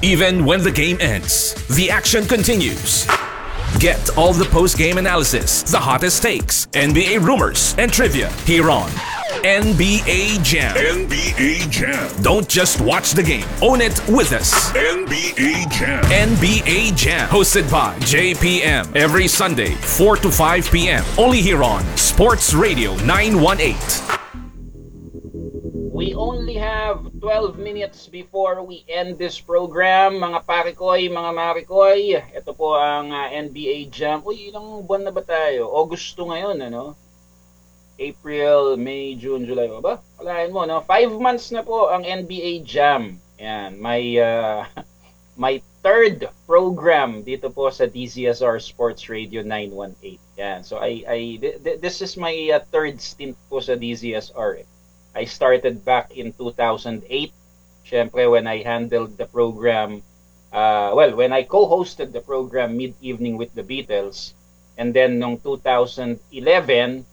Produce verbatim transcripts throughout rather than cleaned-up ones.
Even when the game ends, the action continues. Get all the post-game analysis, the hottest takes, N B A rumors, and trivia here on N B A Jam. N B A Jam. Don't just watch the game. Own it with us. N B A Jam. N B A Jam. Hosted by J P M. Every Sunday, four to five p.m. Only here on Sports Radio nine one eight. We only have twelve minutes before we end this program. Mga parikoy, mga marikoy, ito po ang uh, N B A Jam. Uy, ilang buwan na ba tayo? Agosto ngayon, ano? April, May, June, July. O ba? Walain mo, no? Five months na po ang N B A Jam. Yan, may, uh, may third program dito po sa D Z S R Sports Radio nine one eight. Yan, so I, I, th th this is my uh, third stint po sa D Z S R. Eh. I started back in two thousand eight. Syempre, when I handled the program, uh, well, when I co-hosted the program Mid-Evening with the Beatles, and then nung two thousand eleven,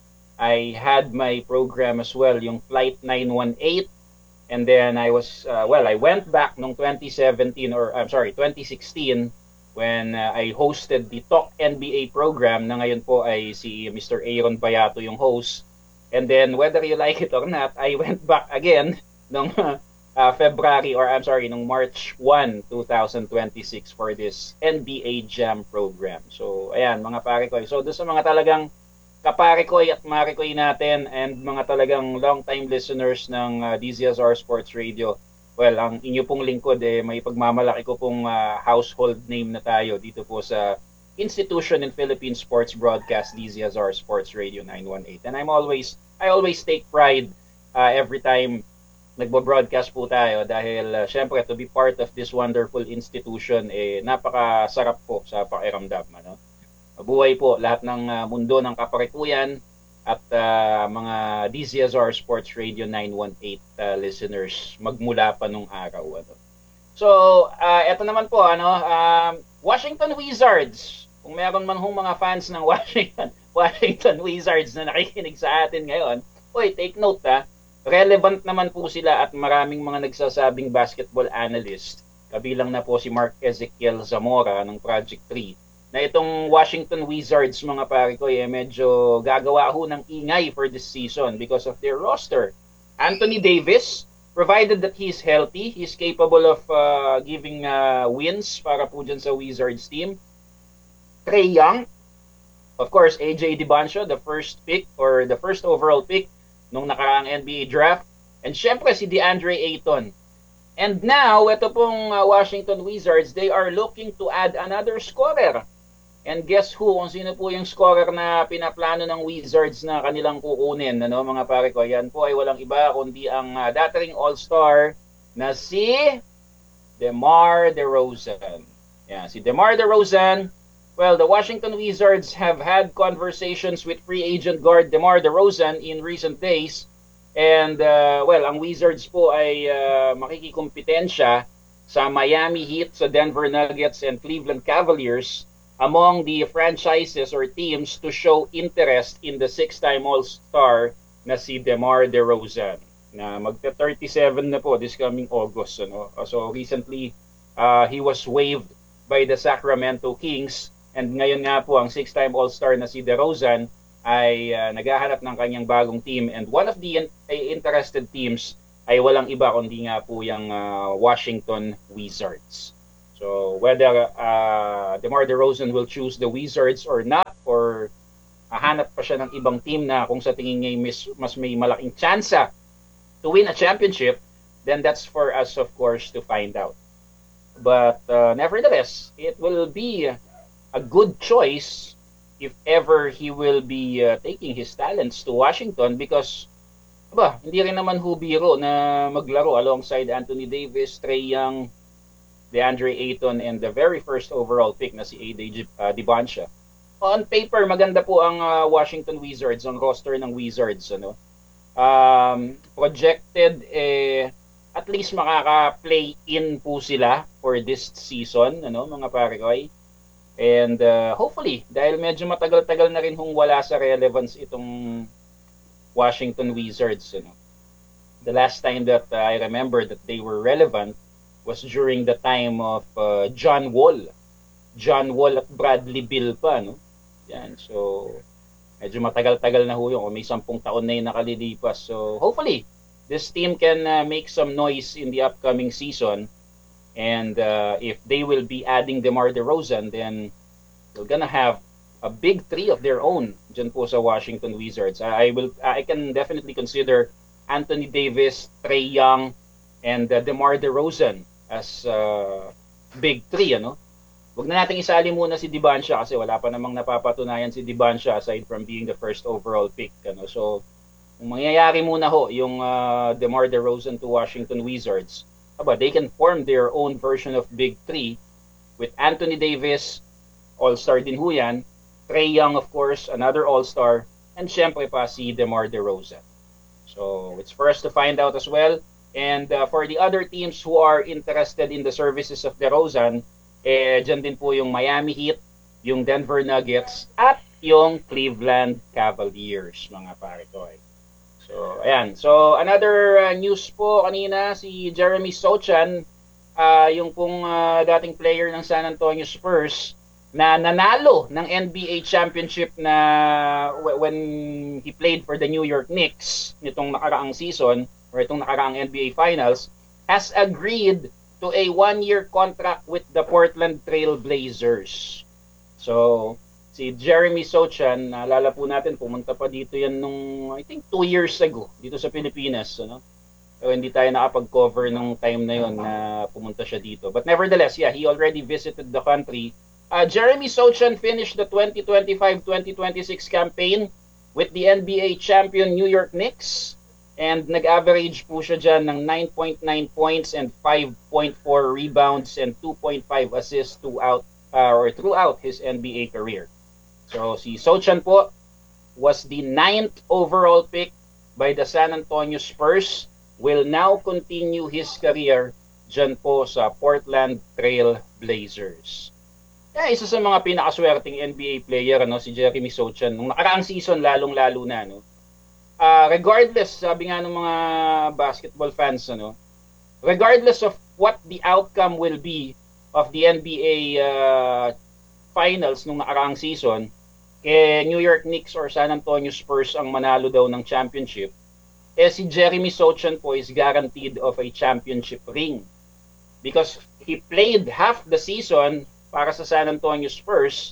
I had my program as well, yung Flight nine one eight, and then I was, uh, well, I went back nung twenty seventeen, or I'm sorry, twenty sixteen, when uh, I hosted the Talk N B A program, na ngayon po ay si Mister Aaron Bayato yung host. And then, whether you like it or not, I went back again nung uh, February, or I'm sorry, nung March first, twenty twenty-six for this N B A Jam program. So, ayan, mga parikoy. So, doon sa mga talagang kaparikoy at marikoy natin and mga talagang long-time listeners ng uh, D Z S R Sports Radio, well, ang inyo pong lingkod, eh, may pagmamalaki ko pong uh, household name na tayo dito po sa institution in Philippine sports broadcast, D Z S R Sports Radio nine one eight. And I'm always, I always take pride uh, every time nagbo-broadcast po tayo dahil uh, syempre to be part of this wonderful institution, eh, napakasarap po sa pakiramdam. Ano? Buhay po lahat ng uh, mundo ng kaparikuyan at uh, mga D Z S R Sports Radio nine one eight uh, listeners magmula pa nung araw. Ano? So, uh, eto naman po, ano, um, Washington Wizards. Kung meron man hong mga fans ng Washington Washington Wizards na nakikinig sa atin ngayon, oy, take note ha, relevant naman po sila at maraming mga nagsasabing basketball analyst, kabilang na po si Mark Ezekiel Zamora ng Project three, na itong Washington Wizards, mga pare ko, eh, medyo gagawa ho ng ingay for this season because of their roster. Anthony Davis, provided that he's healthy, he's capable of uh, giving uh, wins para po dyan sa Wizards team. Trae Young, of course, A J Dibancio, the first pick or the first overall pick nung nakaraang N B A draft. And syempre si DeAndre Ayton. And now, ito pong uh, Washington Wizards, they are looking to add another scorer. And guess who? Kung sino po yung scorer na pinaplano ng Wizards na kanilang kukunin, ano, mga pare ko? Yan po ay walang iba kundi ang uh, dating all-star na si DeMar DeRozan. Yan, si DeMar DeRozan. Well, the Washington Wizards have had conversations with free agent guard DeMar DeRozan in recent days. And, uh, well, ang Wizards po ay uh, makikikompetensya sa Miami Heat, sa Denver Nuggets, and Cleveland Cavaliers among the franchises or teams to show interest in the six-time All-Star na si DeMar DeRozan, na magta thirty-seven na po this coming August. Ano? So, recently, uh, he was waived by the Sacramento Kings. And ngayon nga po, ang six-time All-Star na si DeRozan ay uh, naghahanap ng kanyang bagong team. And one of the in interested teams ay walang iba kundi nga po yung uh, Washington Wizards. So whether uh, DeMar DeRozan will choose the Wizards or not, or hahanap pa siya ng ibang team na kung sa tingin niya mas, mas may malaking tsansa to win a championship, then that's for us, of course, to find out. But uh, nevertheless, it will be a good choice if ever he will be uh, taking his talents to Washington, because aba, hindi rin naman ho biro na maglaro alongside Anthony Davis, Trae Young, DeAndre Ayton, and the very first overall pick na si A J uh, Dibancio. On paper, maganda po ang uh, Washington Wizards, ang roster ng Wizards. Ano? Um, projected, eh, at least makaka-play in po sila for this season, ano, mga pare-koy. And uh, hopefully, dahil medyo matagal-tagal na rin hong wala sa relevance itong Washington Wizards. You know? The last time that uh, I remember that they were relevant was during the time of uh, John Wall. John Wall at Bradley Beal pa, no? Yan, so medyo matagal-tagal na ho yun. May sampung taon na yung nakalilipas. So hopefully, this team can uh, make some noise in the upcoming season. And uh, if they will be adding DeMar DeRozan, then we're gonna have a big three of their own dyan po sa Washington Wizards. I, I will, I can definitely consider Anthony Davis, Trae Young, and uh, DeMar DeRozan as uh, big three, ano? Huwag na nating isali muna si Dibansha kasi wala pa namang napapatunayan si Dibansha aside from being the first overall pick, ano? So, kung mangyayari muna ho yung uh, DeMar DeRozan to Washington Wizards, aba, they can form their own version of big three with Anthony Davis, all-star din ho yan, Trae Young, of course, another all-star, and syempre pa si DeMar DeRozan. So, it's for us to find out as well. And uh, for the other teams who are interested in the services of DeRozan, eh, dyan din po yung Miami Heat, yung Denver Nuggets, at yung Cleveland Cavaliers, mga pare ko. So, ayan. So, another uh, news po kanina, si Jeremy Sochan, uh, yung pong uh, dating player ng San Antonio Spurs, na nanalo ng N B A championship na when he played for the New York Knicks nitong nakaraang season, or itong nakaraang N B A Finals, has agreed to a one-year contract with the Portland Trail Blazers. So, si Jeremy Sochan, naalala po natin, pumunta pa dito yan nung, I think, two years ago, dito sa Pilipinas. Ano? So, hindi tayo nakapag-cover nung time na yon na pumunta siya dito. But nevertheless, yeah, he already visited the country. Uh, Jeremy Sochan finished the twenty twenty-five twenty twenty-six campaign with the N B A champion New York Knicks. And nag-average po siya dyan ng nine point nine points and five point four rebounds and two point five assists throughout, uh, or throughout his N B A career. So si Sochan po was the ninth overall pick by the San Antonio Spurs, will now continue his career dyan po sa Portland Trail Blazers. Kaya isa sa mga pinakaswerteng N B A player, ano, si Jeremy Sochan, nung nakaraang season lalong-lalo na, no? Uh, regardless, sabi nga ng mga basketball fans, ano, regardless of what the outcome will be of the N B A uh, finals nung nakaraang season, kay New York Knicks or San Antonio Spurs ang manalo daw ng championship, eh si Jeremy Sochan po is guaranteed of a championship ring. Because he played half the season para sa San Antonio Spurs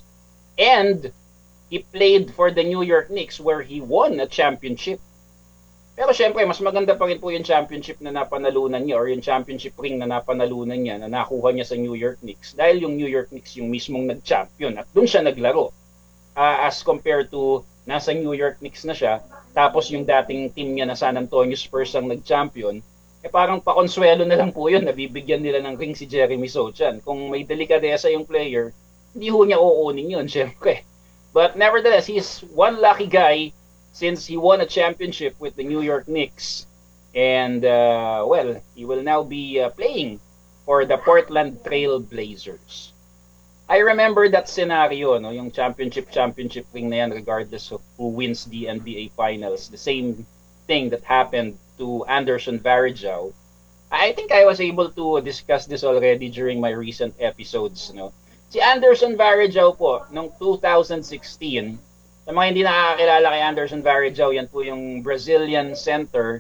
and he played for the New York Knicks where he won a championship. Pero syempre, mas maganda pa rin po yung championship na napanalunan niya or yung championship ring na napanalunan niya na nakuha niya sa New York Knicks dahil yung New York Knicks yung mismong nag-champion at doon siya naglaro. Uh, as compared to nasa New York Knicks na siya tapos yung dating team niya na San Antonio Spurs ang nag-champion, eh parang pakonsuelo na lang po yun, nabibigyan nila ng ring si Jeremy Sochan. Kung may delikadesa yung player, hindi ho niya uunin yun, syempre. But nevertheless, he's one lucky guy since he won a championship with the New York Knicks. And, uh, well, he will now be uh, playing for the Portland Trail Blazers. I remember that scenario, no, yung championship-championship ring na yan regardless of who wins the N B A Finals. The same thing that happened to Anderson Varejao. I think I was able to discuss this already during my recent episodes, no. Si Anderson Varejao po, noong two thousand sixteen, sa mga hindi nakakakilala kay Anderson Varejao, yan po yung Brazilian center,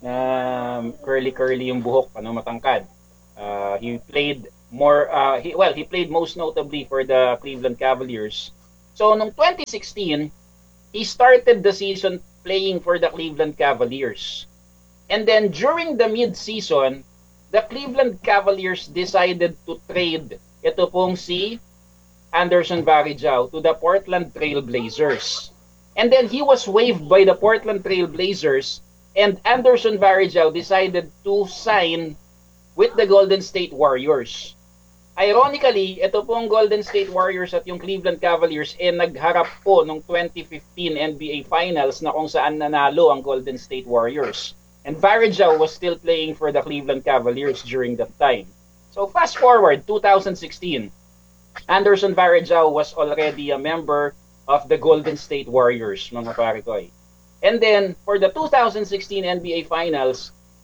um, curly-curly yung buhok, ano, matangkad. Uh, he played more, uh, he, well, he played most notably for the Cleveland Cavaliers. So, noong twenty sixteen, he started the season playing for the Cleveland Cavaliers. And then, during the mid-season, the Cleveland Cavaliers decided to trade ito pong si Anderson Varejao to the Portland Trail Blazers. And then he was waived by the Portland Trail Blazers and Anderson Varejao decided to sign with the Golden State Warriors. Ironically, ito pong Golden State Warriors at yung Cleveland Cavaliers eh nagharap po nung twenty fifteen N B A Finals na kung saan nanalo ang Golden State Warriors. And Varejao was still playing for the Cleveland Cavaliers during that time. So fast forward, two thousand sixteen, Anderson Varejao was already a member of the Golden State Warriors, mga pare ko. And then, for the two thousand sixteen N B A Finals,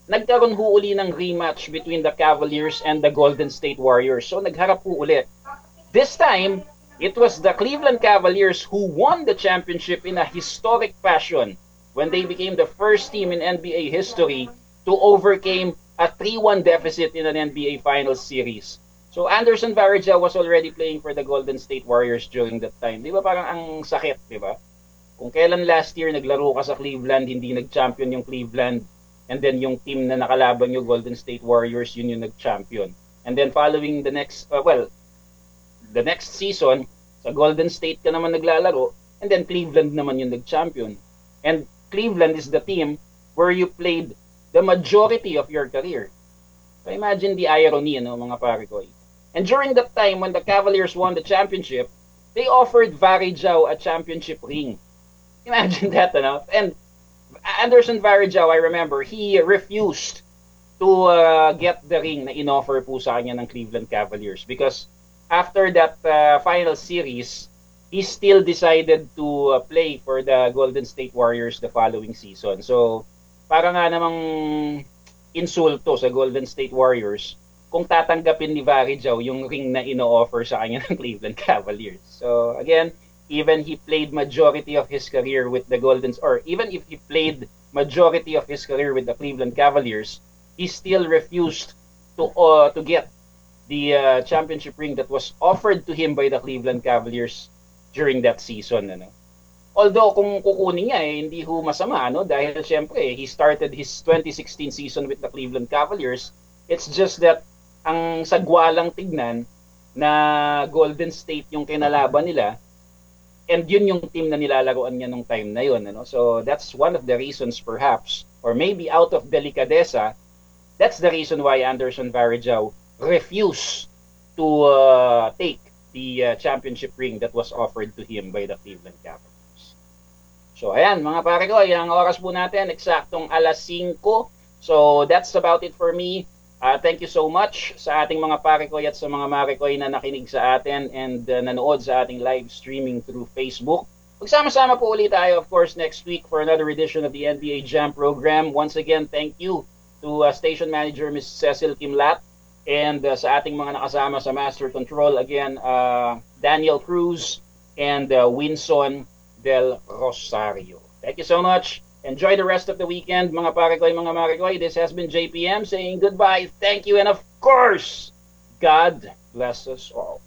nagkaroon ho uli ng rematch between the Cavaliers and the Golden State Warriors. So nagharap po ulit. This time, it was the Cleveland Cavaliers who won the championship in a historic fashion when they became the first team in N B A history to overcome a three one deficit in an N B A Finals series. So Anderson Varejao was already playing for the Golden State Warriors during that time. Di ba parang ang sakit, di ba? Kung kailan last year naglaro ka sa Cleveland, hindi nag-champion yung Cleveland, and then yung team na nakalaban yung Golden State Warriors, yun yung nag-champion. And then following the next, uh, well, the next season, sa Golden State ka naman naglalaro, and then Cleveland naman yung nag-champion. And Cleveland is the team where you played the majority of your career. So imagine the irony, no, mga pare ko. And during that time, when the Cavaliers won the championship, they offered Varejao a championship ring. Imagine that, ano? And Anderson Varejao, I remember, he refused to uh, get the ring na inoffer po sa kanya ng Cleveland Cavaliers because after that uh, final series, he still decided to uh, play for the Golden State Warriors the following season. So, para nga namang insulto sa Golden State Warriors kung tatanggapin ni Varejao yung ring na ino-offer sa kanya ng Cleveland Cavaliers. So, again, even he played majority of his career with the Golden, or even if he played majority of his career with the Cleveland Cavaliers, he still refused to uh, to get the uh, championship ring that was offered to him by the Cleveland Cavaliers during that season. Ano? Although kung kukunin niya, eh, hindi ho masama, ano? Dahil syempre, he started his twenty sixteen season with the Cleveland Cavaliers. It's just that ang sagwalang tignan na Golden State yung kinalaban nila, and yun yung team na nilalaroan niya nung time na yun. Ano? So that's one of the reasons perhaps, or maybe out of delicadeza, that's the reason why Anderson Varejao refused to uh, take the uh, championship ring that was offered to him by the Cleveland Cavaliers. So ayan mga pare ko, yung oras po natin, eksaktong alas singko. So that's about it for me. Uh, thank you so much sa ating mga parekoy at sa mga marekoy na nakinig sa atin and uh, nanood sa ating live streaming through Facebook. Magsama-sama po ulit tayo, of course, next week for another edition of the N B A Jam program. Once again, thank you to uh, Station Manager Miz Cecil Kimlat and uh, sa ating mga nakasama sa Master Control, again, uh, Daniel Cruz and uh, Winson Del Rosario. Thank you so much. Enjoy the rest of the weekend, mga parekoy, mga marekoy. This has been J P M saying goodbye, thank you, and of course, God bless us all.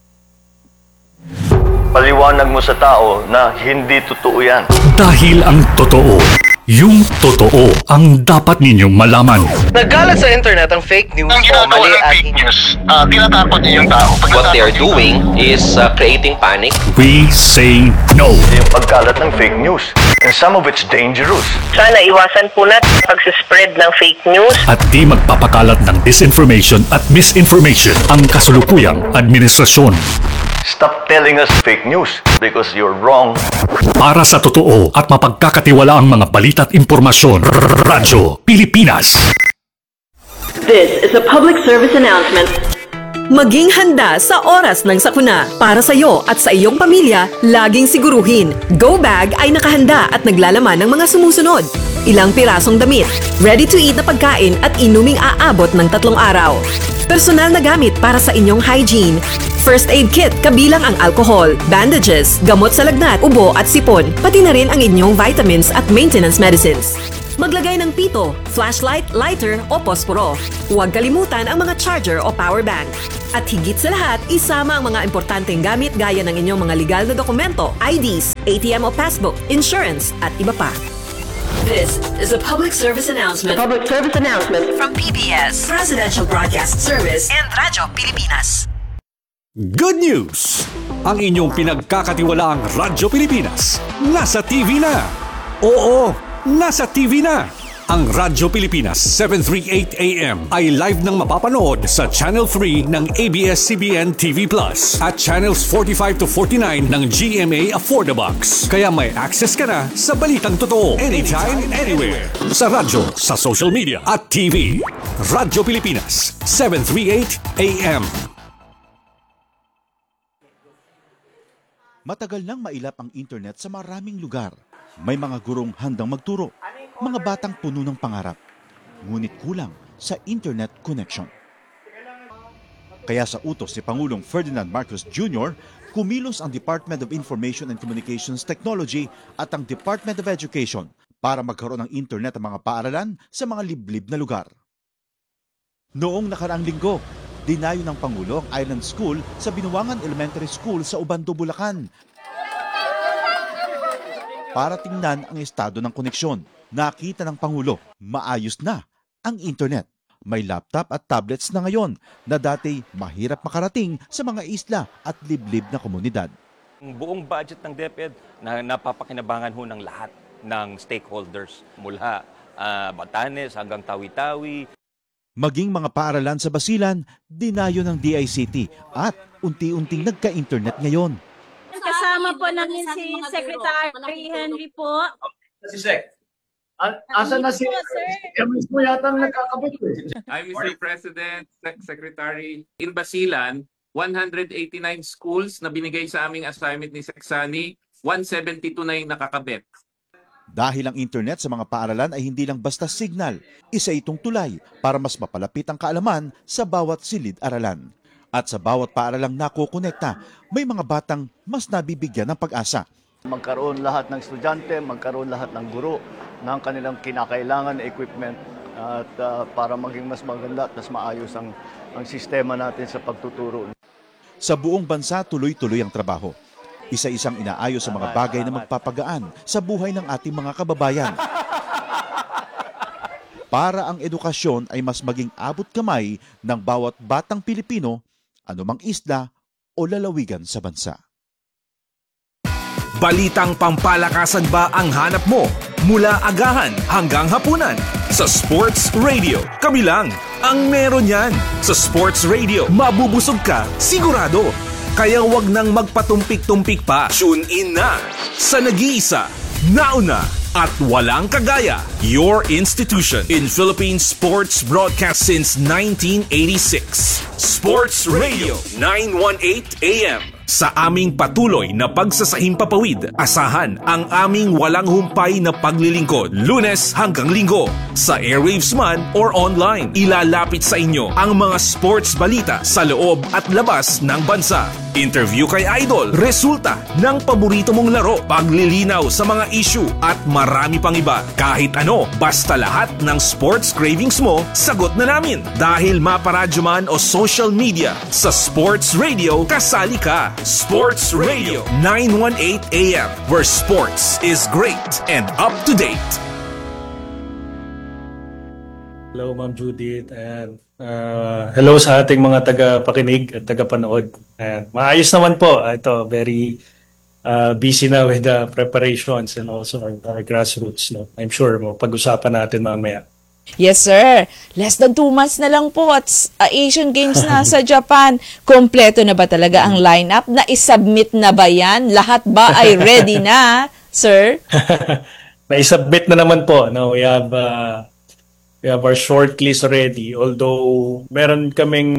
Paliwanag mo sa tao na hindi totoo yan. Dahil ang totoo, yung totoo ang dapat ninyong malaman. Nagkalat sa internet ang fake news Ang o ginagawa mali ng at fake news, uh, tinatakot niyo yung tao. Pag What they are natakot yung doing is uh, creating panic. We say no. yung pagkalat ng fake news. And some of it's dangerous. Sana iwasan po natin pag-spread ng fake news. At di magpapakalat ng disinformation at misinformation ang kasulukuyang administrasyon. Stop telling us fake news because you're wrong. Para sa totoo at mapagkakatiwala ang mga balita at impormasyon, Radyo Pilipinas. This is a public service announcement. Maging handa sa oras ng sakuna. Para sa iyo at sa iyong pamilya, laging siguruhin, Go Bag ay nakahanda at naglalaman ng mga sumusunod. Ilang pirasong damit, ready-to-eat na pagkain at inuming aabot ng tatlong araw. Personal na gamit para sa inyong hygiene. First aid kit kabilang ang alcohol, bandages, gamot sa lagnat, ubo at sipon, pati na rin ang inyong vitamins at maintenance medicines. Maglagay ng pito, flashlight, lighter o posporo. Huwag kalimutan ang mga charger o power bank. At higit sa lahat, isama ang mga importanteng gamit gaya ng inyong mga legal na dokumento, I Ds, A T M o passbook, insurance at iba pa. This is a public service announcement. Public service announcement. From P B S, Presidential Broadcast Service and Radyo Pilipinas. Good news! Ang inyong pinagkakatiwalaang Radyo Pilipinas nasa T V na. Oo, nasa T V na. Ang Radyo Pilipinas seven thirty-eight A M ay live nang mapapanood sa Channel three ng A B S C B N T V Plus at Channels forty-five to forty-nine ng G M A Affordabox. Kaya may access ka na sa balitang totoo anytime, anywhere. Sa radyo, sa social media at T V. Radyo Pilipinas seven thirty-eight A M. Matagal nang mailap ang internet sa maraming lugar. May mga gurong handang magturo, mga batang puno ng pangarap. ngunit kulang sa internet connection. Kaya sa utos si Pangulong Ferdinand Marcos Junior, kumilos ang Department of Information and Communications Technology at ang Department of Education para magkaroon ng internet ang mga paaralan sa mga liblib na lugar. Noong nakaraang linggo, dinayo ng Pangulo ang Island School sa Binuangan Elementary School sa Ubando, Bulacan para tingnan ang estado ng koneksyon. Nakita ng Pangulo, maayos na ang internet. May laptop at tablets na ngayon na dati mahirap makarating sa mga isla at liblib na komunidad. Ang buong budget ng DepEd na napapakinabangan ho ng lahat ng stakeholders mula uh, Batanes hanggang Tawi-Tawi. Maging mga paaralan sa Basilan, dinayo ng D I C T at unti-unting nagka-internet ngayon. Kasama po namin si Secretary Henry po. Si Sec. Asan na si Emis mo yata nagkakabit eh. I'm Mister President, Sec- Secretary. In Basilan, one hundred eighty-nine schools na binigay sa aming assignment ni Seksani, one seventy-two na yung nakakabit. Dahil ang internet sa mga paaralan ay hindi lang basta signal, isa itong tulay para mas mapalapit ang kaalaman sa bawat silid-aralan. At sa bawat paaralang nakokonekta, may mga batang mas nabibigyan ng pag-asa. Magkaroon lahat ng estudyante, magkaroon lahat ng guro ng kanilang kinakailangan na equipment at uh, para maging mas maganda at mas maayos ang, ang sistema natin sa pagtuturo. Sa buong bansa, tuloy-tuloy ang trabaho. Isa-isang inaayos sa mga bagay na magpapagaan sa buhay ng ating mga kababayan. Para ang edukasyon ay mas maging abot kamay ng bawat batang Pilipino, anumang isla o lalawigan sa bansa. Balitang pampalakasan ba ang hanap mo? Mula agahan hanggang hapunan. Sa Sports Radio, kami lang ang meron yan. Sa Sports Radio, mabubusog ka, sigurado. Kaya wag nang magpatumpik-tumpik pa. Tune in na sa nag-iisa, nauna at walang kagaya. Your institution in Philippine sports broadcast since nineteen eighty-six. Sports Radio nine eighteen A M. Sa aming patuloy na pagsasahimpapawid, asahan ang aming walang humpay na paglilingkod Lunes hanggang Linggo sa airwaves man or online. Ilalapit sa inyo ang mga sports balita sa loob at labas ng bansa. Interview kay Idol, resulta ng paborito mong laro, paglilinaw sa mga issue at marami pang iba. Kahit ano, basta lahat ng sports cravings mo, sagot na namin. Dahil maparadyo man o social media, sa Sports Radio, kasali ka. Sports Radio nine eighteen A M, where sports is great and up to date. Hello, Ma'am Judith, and uh, hello sa ating mga taga-pakinig at taga-panood. And maayos naman po. Ito, very uh, busy na with the preparations and also our, our grassroots. No? I'm sure mo pag-usapan natin mamaya. Yes, sir. Less than two months na lang po at uh, Asian Games na sa Japan. Kompleto na ba talaga ang lineup? Na-submit na ba yan? Lahat ba ay ready na, sir? Na-submit na naman po. No? We have... Uh, We have our short list already, although meron kaming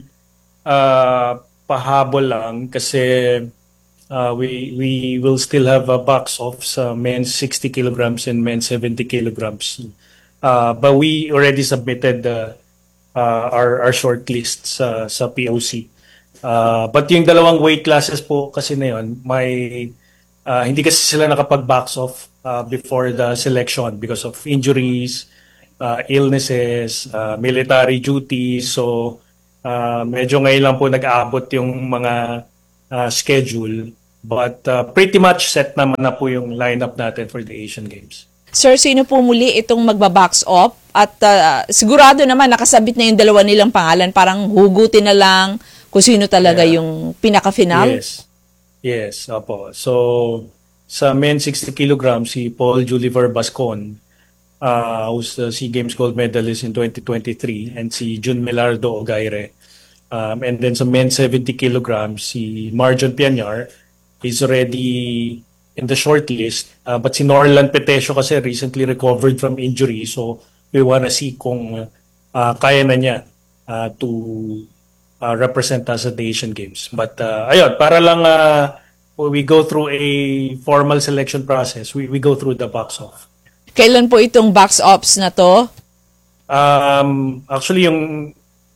uh, pahabol lang kasi uh, we we will still have a box of sa men's sixty kilograms and men's seventy kilograms. Uh, but we already submitted uh, uh, our our short list sa sa P O C. Uh, but yung dalawang weight classes po kasi na yun, may uh, hindi kasi sila nakapag-box off uh, before the selection because of injuries, Uh, illnesses, uh, military duties. So, uh, medyo ngayon lang po nag-aabot yung mga uh, schedule. But uh, pretty much set naman na po yung lineup natin for the Asian Games. Sir, sino po muli itong magbabox off? At uh, sigurado naman nakasabit na yung dalawa nilang pangalan. Parang hugutin na lang kung sino talaga yeah. yung pinaka-final? Yes. Yes, opo. So, sa men sixty kilograms, si Paul Juliver Bascon, Uh, who's the SEA Games gold medalist in twenty twenty-three, and si Jun Melardo Ogaire. Um, and then sa men seventy kilograms, si Marjon Pianyar is already in the short list. Uh, but si Norlan Petesio kasi recently recovered from injury, so we wanna see kung uh, kaya na niya uh, to uh, represent us at the Asian Games. But uh, ayun, para lang uh, we go through a formal selection process, we, we go through the box off. Kailan po itong box ops na to? Um, actually, yung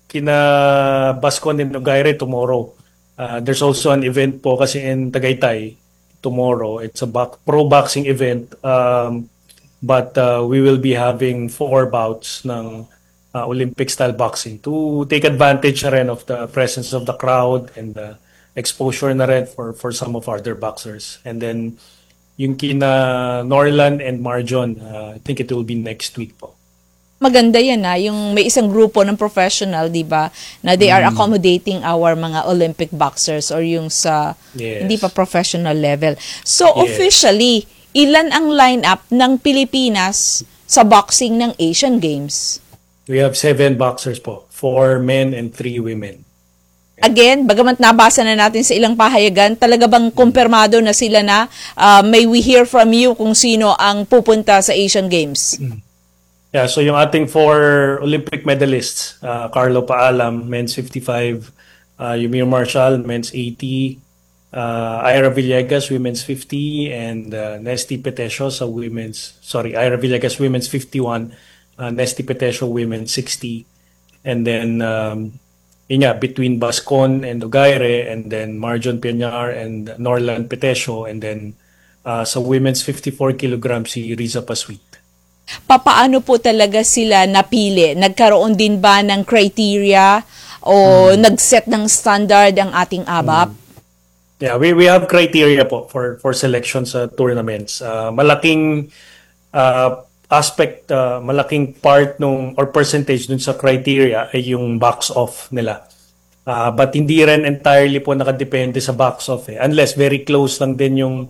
kina Bascon and Nogaire tomorrow. Uh, there's also an event po kasi in Tagaytay tomorrow. It's a bo- pro boxing event. Um, but uh, we will be having four bouts ng uh, Olympic style boxing to take advantage na rin of the presence of the crowd and the exposure na rin for for some of our other boxers. And then yung kina Norlan and Marjon, uh, I think it will be next week po. Maganda yan na yung may isang grupo ng professional, di ba, na they are accommodating our mga Olympic boxers or yung sa Yes. hindi pa professional level. So Yes. officially, ilan ang lineup ng Pilipinas sa boxing ng Asian Games? We have seven boxers po, four men and three women. Again, bagamat nabasa na natin sa ilang pahayagan, talaga bang kumpirmado na sila na uh, may we hear from you kung sino ang pupunta sa Asian Games? Yeah, so yung ating four Olympic medalists, uh, Carlo Paalam, men's fifty-five, uh, Yumir Marshall, men's eighty, uh, Ira Villegas, women's fifty, and uh, Nesty Petesio sa women's, sorry, Ira Villegas, women's fifty-one, uh, Nesty Petesio, women's sixty, and then, um, yun nga, between Bascon and Nogaire, and then Marjon Piñar and Norlan Petesio, and then uh, sa women's fifty-four kilograms si Riza Pasweet. Papaano po talaga sila napili? Nagkaroon din ba ng criteria o Hmm. nag-set ng standard ang ating A B A P? Yeah, we we have criteria po for for selection sa tournaments. Uh, malaking uh, aspect, uh, malaking part nung or percentage dun sa criteria ay yung box off nila. Uh, but hindi rin entirely po nakadepende sa box off eh. Unless very close lang din yung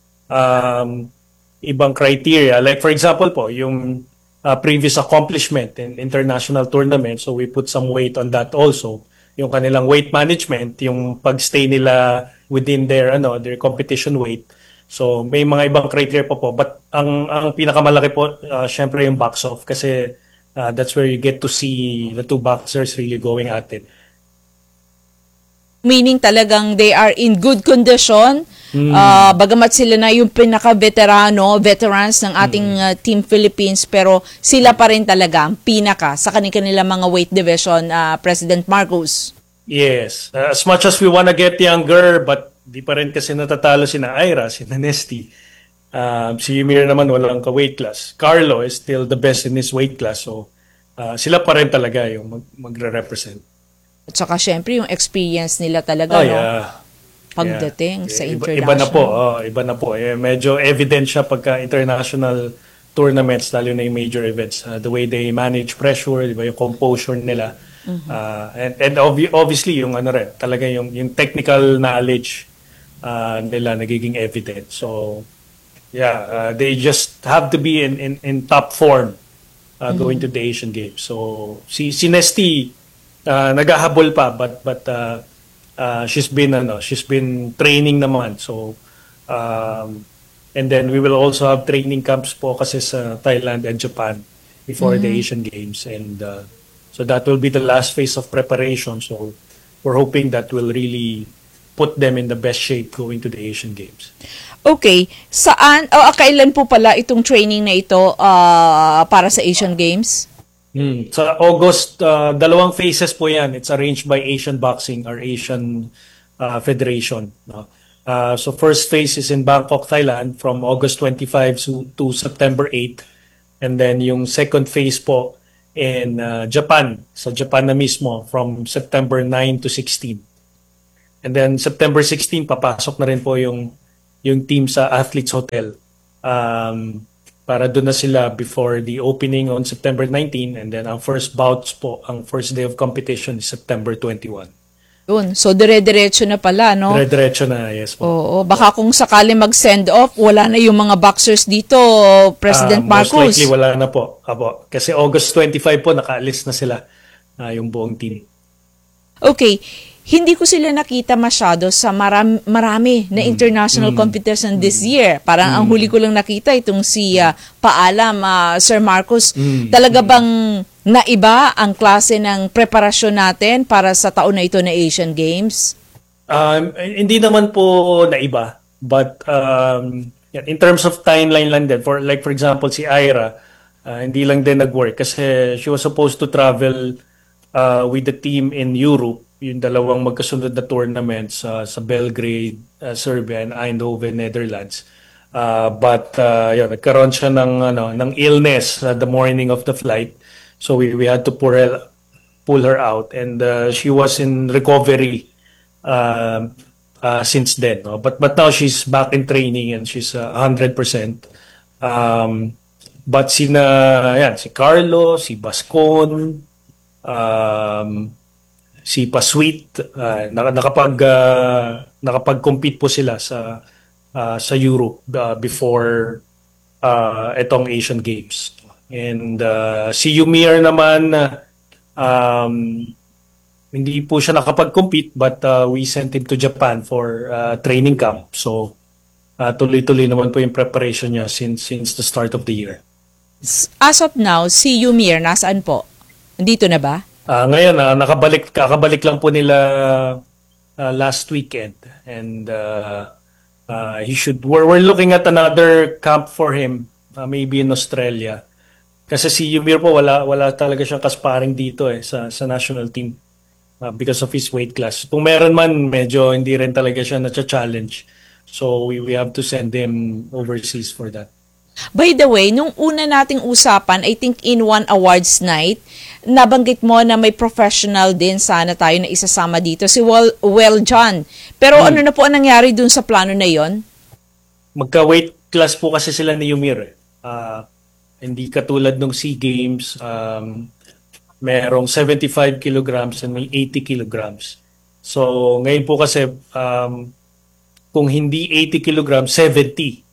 um, ibang criteria. Like for example po, yung uh, previous accomplishment in international tournaments. So we put some weight on that also. Yung kanilang weight management, yung pagstay nila within their ano, their competition weight. So may mga ibang criteria pa po. But ang ang pinakamalaki po uh, syempre yung box off kasi uh, that's where you get to see the two boxers really going at it. Meaning talagang they are in good condition. Mm. Uh, bagamat sila na yung pinaka-veterano, veterans ng ating uh, Team Philippines, pero sila pa rin talaga ang pinaka sa kanilang mga weight division, uh, President Marcos. Yes. Uh, as much as we wanna get younger, but di pa rin kasi natatalo sina Ira, sina Nesty. Uh, si Ymir naman walang ka-weight class. Carlo is still the best in his weight class. So, uh, sila pa rin talaga yung mag- magre-represent. At saka syempre yung experience nila talaga, Oh, no? yeah. Pagdating Yeah. sa Iba, international. iba na po. Oh, iba na po. Eh, medyo evident siya pagka international tournaments, lalo na yung major events. Uh, the way they manage pressure, di ba, yung composure nila. Mhm. Uh, and and obvi- obviously, yung ano rin, talaga yung, yung technical knowledge uh, nila nagiging evident. So, yeah, uh, they just have to be in, in, in top form uh, going to the Asian Games. So, si, si Nesty, uh, naghahabol pa, but, but uh, Uh, she's been ano, she's been training naman. So um, and then we will also have training camps po kasi sa Thailand and Japan before the Mhm. Asian Games, and uh, so that will be the last phase of preparation. So we're hoping that will really put them in the best shape going to the Asian Games. Okay, saan o oh, kailan po pala itong training na ito uh, para sa Asian Games? Hmm. Sa August, uh, dalawang phases po yan. It's arranged by Asian Boxing or Asian uh, Federation. No? Uh, so first phase is in Bangkok, Thailand from August twenty-fifth to, to September eighth. And then yung second phase po in uh, Japan, sa Japan na mismo, from September ninth to sixteenth. And then September sixteenth, papasok na rin po yung, yung team sa Athletes Hotel. Um, para doon na sila before the opening on September nineteenth, and then ang first bouts po, ang first day of competition is September twenty-first. Yun. So, dire-diretso na pala, no? Dire-diretso na, yes po. Oo. Baka kung sakali mag-send off, wala na yung mga boxers dito, President Ah, Marcos. Most likely wala na po. Apo. Kasi August twenty-fifth po, nakaalis na sila uh, yung buong team. Okay. Hindi ko sila nakita masyado sa marami, marami na international Mm. competition this year. Parang ang Mm. huli ko lang nakita itong si uh, Paalam, uh, Sir Marcos. Mm. Talaga bang naiba ang klase ng preparasyon natin para sa taon na ito na Asian Games? Um, hindi naman po naiba. But um, yan, in terms of timeline lang din, for, like for example, si Ira, Uh, hindi lang din nag-work kasi she was supposed to travel uh, with the team in Europe, yung dalawang magkasunod na tournaments uh, sa Belgrade, uh, Serbia, and Eindhoven, Netherlands. Uh, but uh, yun, nagkaroon siya ng, ano, ng illness uh, the morning of the flight. So we, we had to pull her, pull her out. And uh, she was in recovery uh, uh, since then. No? But, but now she's back in training and she's uh, one hundred percent. Um, but sina, yan, si Carlo, si Bascon, um, si Pasweet, uh, nakapag, uh, nakapag-compete po sila sa uh, sa Europe uh, before uh, itong Asian Games. And uh, si Yumir naman, um, hindi po siya nakapag-compete but uh, we sent him to Japan for uh, training camp. So uh, tuloy-tuloy naman po yung preparation niya since, since the start of the year. As of now, si Yumir, nasaan po? Nandito na ba? Uh, ngayon, uh, nakabalik, kakabalik lang po nila uh, last weekend. And uh, uh, he should, we're, we're looking at another camp for him, uh, maybe in Australia. Kasi si Yumir po, wala, wala talaga siyang kasparing dito eh, sa, sa national team uh, because of his weight class. Kung meron man, medyo hindi rin talaga siya na-challenge. So we, we have to send him overseas for that. By the way, nung una nating usapan, I think in one awards night, nabanggit mo na may professional din sana tayo na isasama dito, si Well, well John. Pero hmm. ano na po ang nangyari dun sa plano na yon? Magka-weight class po kasi sila ni Yumir. Uh, hindi katulad ng SEA Games, um, merong seventy-five kilograms and may eighty kilograms. So ngayon po kasi, um, kung hindi eighty kilograms, seventy.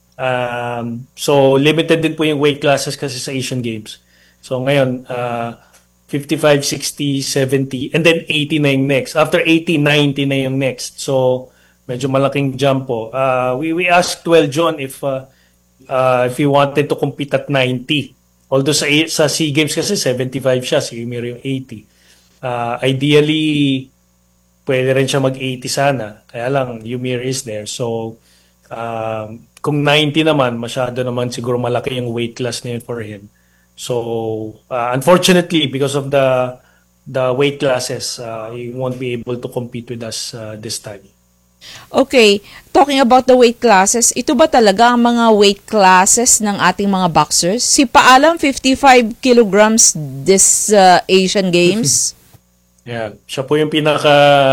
Um, so limited din po yung weight classes kasi sa Asian Games. So ngayon, uh, fifty-five, sixty, seventy, and then eighty na yung next. After eighty, ninety na yung next. So medyo malaking jump po. Uh, we, we asked Well John if uh, uh, if he wanted to compete at ninety. Although sa, sa SEA Games kasi seventy-five siya, si Yumir yung eighty. Uh, ideally, pwede rin siya mag-eighty sana. Kaya lang, Yumir is there. So, um, kung ninety naman, masyado naman siguro malaki yung weight class na yun for him. So, uh, unfortunately, because of the the weight classes, uh, he won't be able to compete with us uh, this time. Okay, talking about the weight classes, ito ba talaga ang mga weight classes ng ating mga boxers? Si Paalam, fifty-five kilograms this uh, Asian Games. Yeah, siya po yung pinaka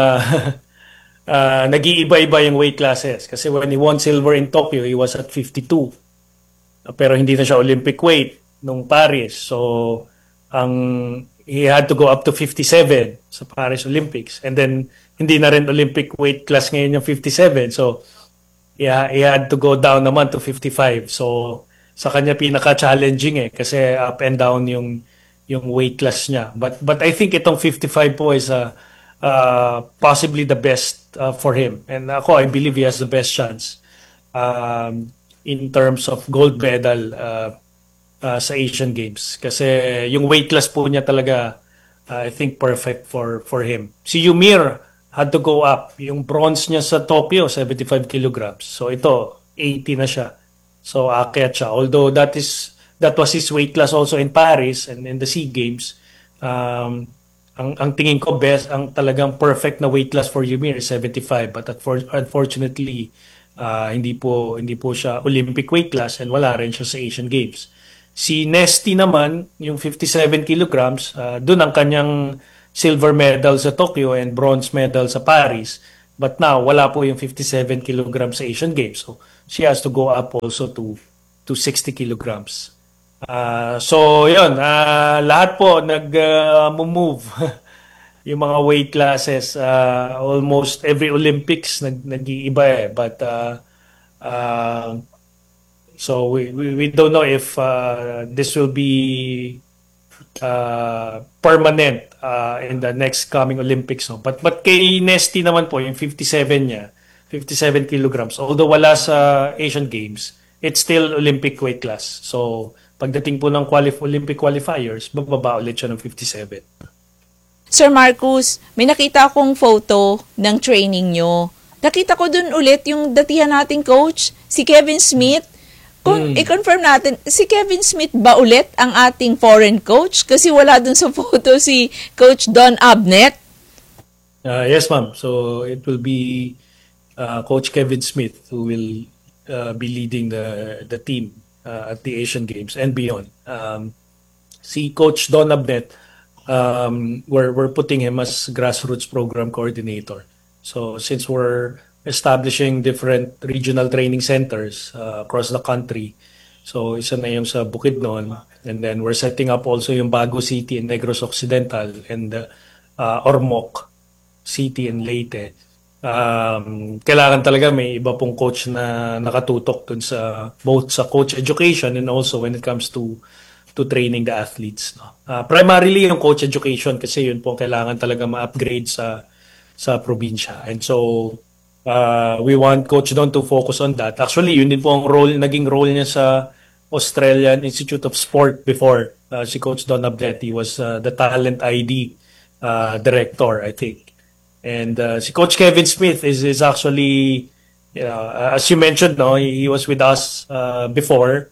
uh, nag-iiba-iba yung weight classes. Kasi when he won silver in Tokyo, he was at fifty-two. Pero hindi na siya Olympic weight nung Paris. So, ang he had to go up to fifty-seven sa Paris Olympics. And then, hindi na rin Olympic weight class ngayon yung fifty-seven. So, yeah, he had to go down naman to fifty-five. So, sa kanya pinaka-challenging eh. Kasi up and down yung yung weight class niya. But but I think itong fifty-five po is uh, uh, possibly the best uh, for him. And ako, I believe he has the best chance um, in terms of gold medal uh, uh, sa Asian Games. Kasi yung weight class po niya talaga, uh, I think perfect for for him. Si Yumir had to go up. Yung bronze niya sa Tokyo, seventy-five kilograms. So ito, eighty na siya. So aakyat siya. Although that is that was his weight class also in Paris and in the SEA Games. Um, ang, ang tingin ko best, ang talagang perfect na weight class for Yumir is seventy-five. But unfortunately, uh, hindi po hindi po siya Olympic weight class and wala rin siya sa Asian Games. Si Nesty naman, yung fifty-seven kilograms, uh, dun ang kanyang silver medal sa Tokyo and bronze medal sa Paris. But now, wala po yung fifty-seven kilograms sa Asian Games. So, she has to go up also to to sixty kilograms. Uh, so, yun. Uh, lahat po nag-move. Uh, yung mga weight classes. Uh, almost every Olympics nag nag-iiba eh. But, uh, uh, so we, we, we don't know if uh, this will be uh, permanent uh, in the next coming Olympics. No? But, but kay Nesty naman po, yung fifty-seven niya, fifty-seven kilograms. Although wala sa Asian Games, it's still Olympic weight class. So, pagdating po ng qualif Olympic qualifiers, bababa ulit siya ng fifty-seven. Sir Marcus, may nakita akong photo ng training nyo. Nakita ko dun ulit yung datihan nating coach, si Kevin Smith. Kung Hmm. i-confirm natin, si Kevin Smith ba ulit ang ating foreign coach? Kasi wala dun sa photo si Coach Don Abnett. Uh, yes, ma'am. So it will be uh, Coach Kevin Smith who will uh, be leading the the team uh, at the Asian Games and beyond. Um, si Coach Don Abnett, um, we're we're putting him as grassroots program coordinator. So since we're establishing different regional training centers uh, across the country, so isa na yung sa Bukidnon, and then we're setting up also yung Bago City in Negros Occidental and uh, uh, Ormoc City in Leyte. Um, kailangan talaga may iba pong coach na nakatutok dun sa both sa coach education and also when it comes to to training the athletes. No? Uh, primarily yung coach education kasi yun po kailangan talaga ma-upgrade sa sa probinsya. And so uh, we want Coach Don to focus on that. Actually, yun din po ang role, naging role niya sa Australian Institute of Sport before. Uh, si Coach Don Abnett, he was uh, the talent I D uh, director, I think. And uh, si Coach Kevin Smith is is actually, you know, as you mentioned, no, he, he was with us uh, before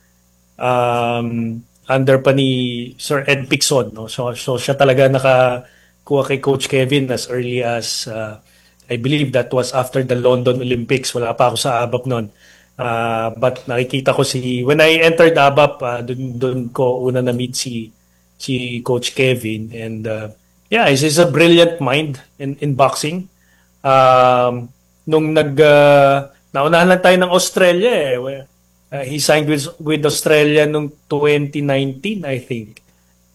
um, under pa ni Sir Ed Picson. No? So, so siya talaga nakakuha kay Coach Kevin as early as, uh, I believe that was after the London Olympics. Wala pa ako sa A B A P noon. Uh, but nakikita ko si, when I entered A B A P, uh, dun, dun ko una na-meet si, si Coach Kevin. And uh, yeah, he's, he's a brilliant mind in, in boxing. Um, nung nag, uh, naunahan lang tayo ng Australia eh. Uh, he signed with, with Australia nung twenty nineteen, I think.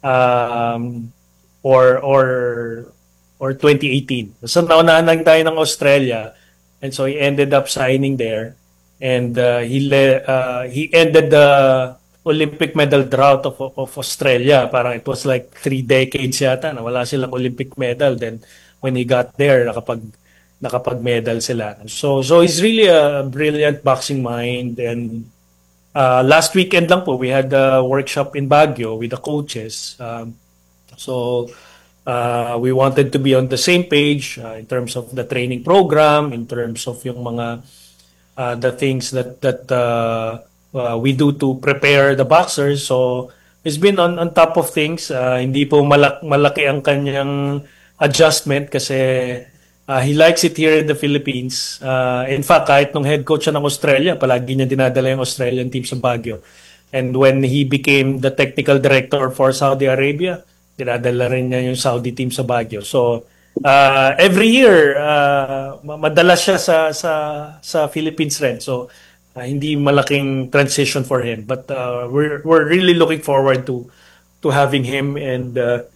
Um, or, or, or twenty eighteen. So naunahan lang tayo ng Australia. And so he ended up signing there. And uh, he le- uh, he ended the Olympic medal drought of of Australia. Parang it was like three decades yata na wala silang Olympic medal. Then when he got there, nakapag nakapag medal sila. So so he's really a brilliant boxing mind. And uh, last weekend lang po we had a workshop in Baguio with the coaches. Um, so uh, we wanted to be on the same page uh, in terms of the training program, in terms of yung mga Uh, the things that that uh, uh, we do to prepare the boxers. So he's been on on top of things. Uh, hindi po malak malaki ang kanyang adjustment kasi uh, he likes it here in the Philippines. Uh, in fact, kahit nung head coach siya ng Australia, palagi niya dinadala yung Australian team sa Baguio. And when he became the technical director for Saudi Arabia, dinadala rin niya yung Saudi team sa Baguio. So Uh, every year, uh, madalas siya sa sa sa Philippines rin. So uh, hindi malaking transition for him. But uh, we're we're really looking forward to to having him. And uh,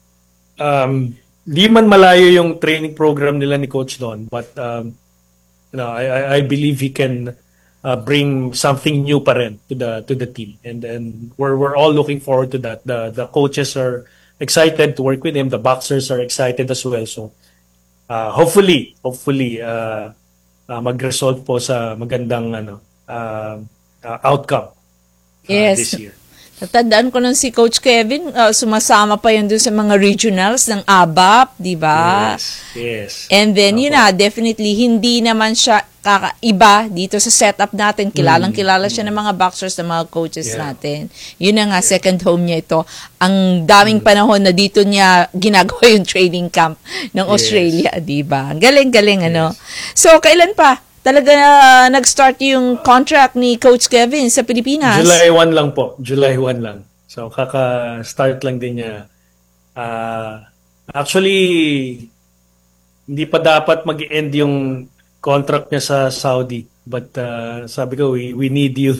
um, di man malayo yung training program nila ni Coach Don, but um, you know, I I believe he can uh, bring something new pa rin to the to the team. And and we're we're all looking forward to that. The the coaches are excited to work with him. The boxers are excited as well. So, uh, hopefully, hopefully, uh, uh, mag-result po sa magandang ano uh, uh, outcome uh, yes. this year. Natandaan ko nun si Coach Kevin, uh, sumasama pa yun dun sa mga regionals ng A B A P, di ba? Yes, yes. And then, yun na, definitely, hindi naman siya kakaiba dito sa setup natin. Kilalang kilala siya ng mga boxers, ng mga coaches Yeah. natin. Yun na nga, second home niya ito. Ang daming panahon na dito niya ginagawa yung training camp ng Australia, di ba? Galing-galing, ano? So, kailan pa? Talaga uh, nag-start yung contract ni Coach Kevin sa Pilipinas? July first lang po. July first lang. So, kaka-start lang din niya. Uh, actually, hindi pa dapat mag-end yung contract niya sa Saudi. But uh, sabi ko, we, we need you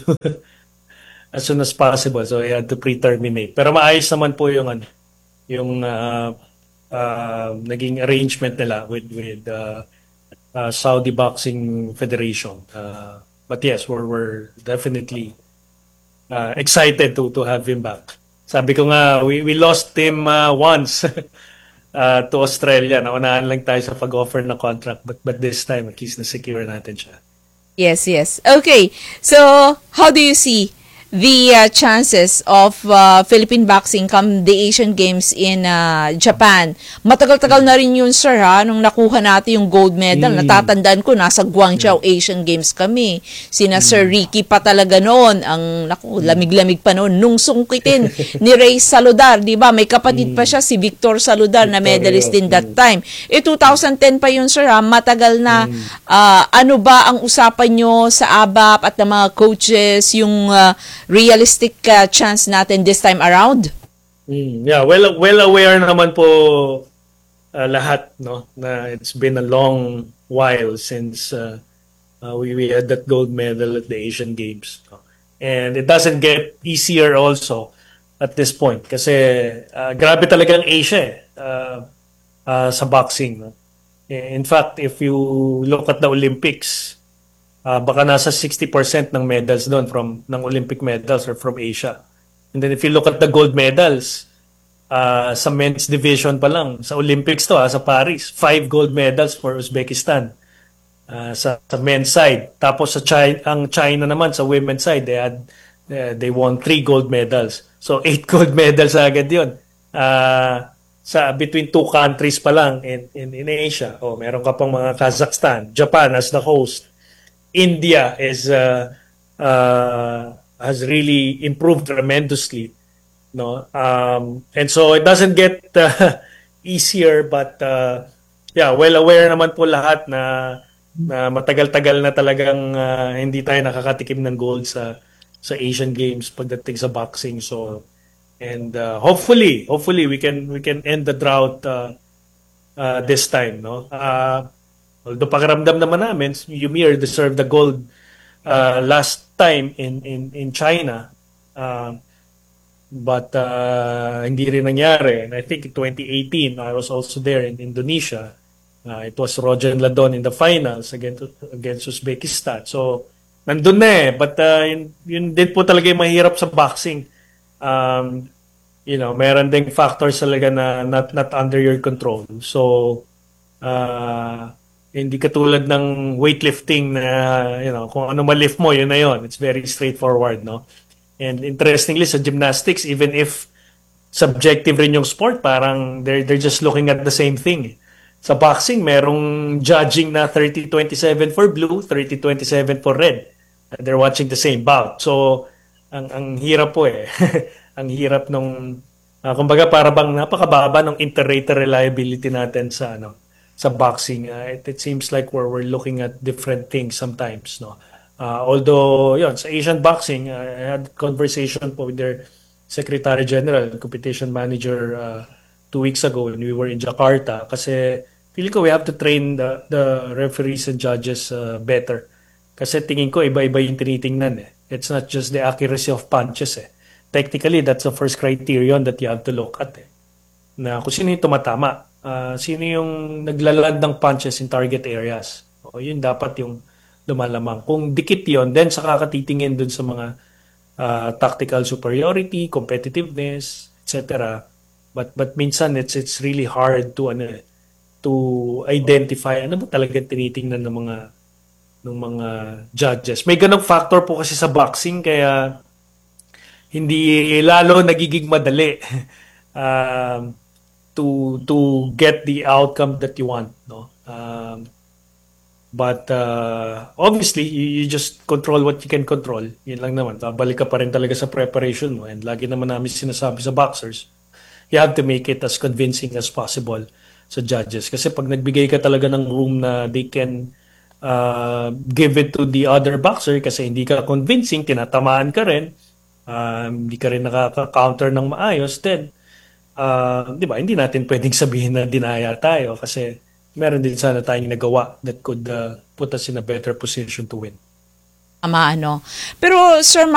as soon as possible. So, I had to pre-terminate. Pero maayos naman po yung, ano, yung uh, uh, naging arrangement nila with, with uh, Uh, Saudi Boxing Federation. Uh, but yes, we're, we're definitely uh, excited to to have him back. Sabi ko nga, we, we lost him uh, once uh, to Australia. Naunahan lang tayo sa pag-offer ng contract. But, but this time, at least na-secure natin siya. Yes, yes. Okay. So, how do you see the uh, chances of uh, Philippine boxing come the Asian Games in uh, Japan. Matagal-tagal na rin yun, sir, ha? Nung nakuha natin yung gold medal, mm. natatandaan ko, nasa Guangzhou yeah. Asian Games kami. Sina mm. Sir Ricky pa talaga noon, ang naku, lamig-lamig pa noon, nung sungkitin ni Ray Saludar, di ba? May kapatid mm. pa siya, si Victor Saludar, Victorio. Na medalist din that time. E twenty ten pa yun, sir, ha? Matagal na. Mm. Uh, ano ba ang usapan nyo sa A B A P at ng mga coaches, yung uh, realistic uh, chance natin this time around? Mm, yeah, well well aware naman po uh, lahat, no, na it's been a long while since uh, uh, we, we had that gold medal at the Asian Games. No? And it doesn't get easier also at this point kasi uh, grabe talaga ang Asia eh, uh, uh, sa boxing. No? In fact, if you look at the Olympics, Uh, baka nasa sixty percent ng medals doon from ng Olympic medals or from Asia. And then if you look at the gold medals, uh, sa men's division pa lang, sa Olympics to, ha, sa Paris, five gold medals for Uzbekistan uh, sa, sa men's side. Tapos sa China, ang China naman, sa women's side, they had uh, they won three gold medals. So eight gold medals agad yun. Uh, sa between two countries pa lang in, in, in Asia. Oh, meron ka pang mga Kazakhstan, Japan as the host. India is uh, uh, has really improved tremendously, no, um, and so it doesn't get uh, easier, but uh, yeah, well aware naman po lahat na, na matagal-tagal na talagang uh, hindi tayo nakakatikim ng gold sa sa Asian Games pagdating sa boxing. So, and uh, hopefully, hopefully we can we can end the drought uh, uh, this time, no. Uh, Although pakiramdam naman namin, Ymir deserved the gold uh, last time in in in China, uh, but uh, hindi rin nangyari. And I think in twenty eighteen, I was also there in Indonesia. Uh, it was Roger Ladon in the finals against against Uzbekistan. So nandun na eh. But uh, yun, yun din po talaga yung mahirap sa boxing. Um, you know, meron ding factors talaga na not not under your control. So uh, hindi katulad ng weightlifting na, you know, kung ano ma-lift mo, yun na yun. It's very straightforward, no? And interestingly, sa gymnastics, even if subjective rin yung sport, parang they're, they're just looking at the same thing. Sa boxing, merong judging na thirty twenty-seven for blue, thirty twenty-seven for red. And they're watching the same bout. So, ang, ang hirap po eh. Ang hirap nung, uh, kumbaga para bang napakababa ng inter-rater reliability natin sa, ano, sa boxing. Uh, it, it seems like we're, we're looking at different things sometimes, no. Uh, although, yun, sa Asian boxing, uh, I had conversation po with their Secretary General, competition manager, uh, two weeks ago when we were in Jakarta. Kasi, feeling ko we have to train the, the referees and judges uh, better. Kasi tingin ko, iba-iba yung tinitingnan eh. It's not just the accuracy of punches eh. Technically, that's the first criterion that you have to look at eh. Na kung sino yung tumatama. Uh, sino yung naglaland ng punches in target areas. O, yun dapat yung lumalamang. Kung dikit yun, then saka katitingin dun sa mga uh, tactical superiority, competitiveness, et cetera. But but minsan it's it's really hard to ano to identify ano ba talaga tinitingnan ng mga ng mga judges. May ganung factor po kasi sa boxing kaya hindi lalo nagiging madali. um, to to get the outcome that you want, no. Um, but uh, obviously you, you just control what you can control. Yun lang naman. Balik ka pa rin talaga sa preparation mo. And lagi naman namin sinasabi sa boxers, you have to make it as convincing as possible sa judges. Kasi pag nagbigay ka talaga ng room na they can uh, give it to the other boxer kasi hindi ka convincing, tinatamaan ka rin, uh, hindi ka rin nakaka-counter ng maayos, then Uh, di ba, hindi natin pwedeng sabihin na dinaya tayo kasi meron din sana tayong nagawa that could uh, put us in a better position to win. Tama, ano. Pero, sir,